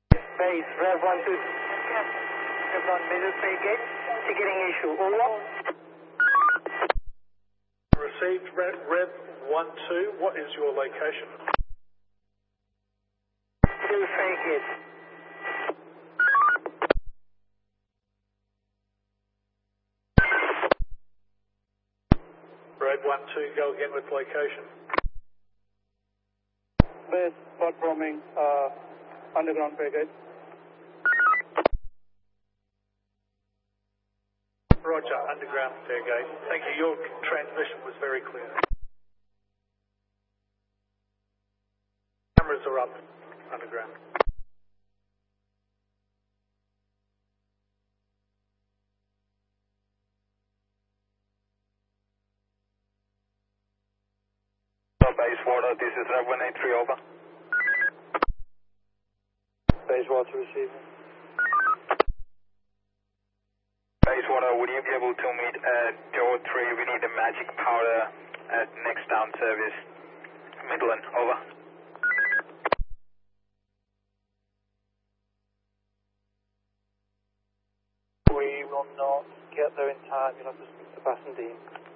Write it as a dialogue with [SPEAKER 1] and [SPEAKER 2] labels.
[SPEAKER 1] Base, Rev 1 2. Rev 1, middle frigate, ticketing issue, over.
[SPEAKER 2] Received Rev 1-2, what is your location?
[SPEAKER 1] Middle frigate.
[SPEAKER 2] Rev 1-2, go again with location.
[SPEAKER 1] Base, spot roaming, underground frigate.
[SPEAKER 2] Roger, underground Fairgate. Thank you, your transmission was very clear. Cameras are up, underground.
[SPEAKER 3] Base water, this is Rev 183, over.
[SPEAKER 1] Base water receiving.
[SPEAKER 3] Base water, would you be able to meet at door 3? We need a magic powder at next down service, Midland, over.
[SPEAKER 1] We will not get there in time, you'll have to speak to Bassendine.